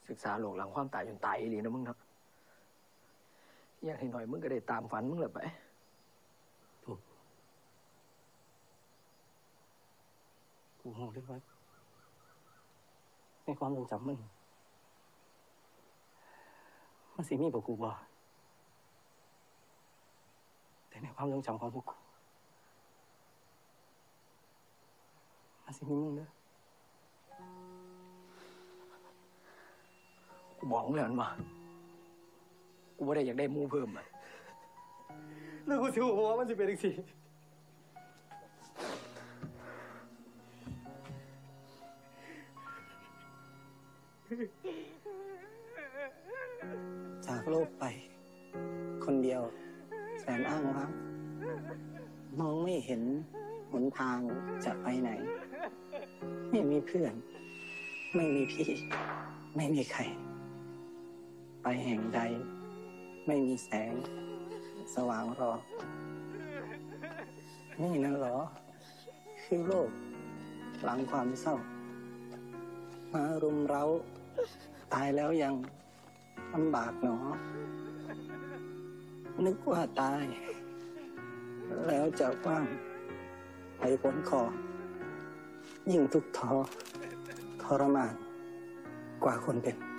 ศึกษาโลกหลังความตายจนตายอีหลีนะมึงเนาะอย่างหน่อยมึงก็ได้ตามฝันมึงเลยไปถูกกูโหด้วยว่าในความทรงจำมึงมันสิมีบอกกูบ่แต่ในความทรงจำของพวกกูมันสิมีมึงเด้อกูบอกมึงแล้วนั่นวะกูไม่ได้อยากได้หมูเพิ่มอ่ะแล้วกูสิบอกว่ามันสิเป็นอีกสิจากโลกไปคนเดียวแสนอ้างว้างมองไม่เห็นหนทางจะไปไหนไม่มีเพื่อนไม่มีพี่ไม่มีใครไปแห่งใดไม่มีแสงสว่างรอนี่นั่นเหรอคือโลกหลังความเศร้ามารุมเร้าตายแล้วยังลำบากหนอนึกว่าตายแล้วจะว่างไปพ้นคอยิ่งทุกข์ท้อทรมานกว่าคนเป็น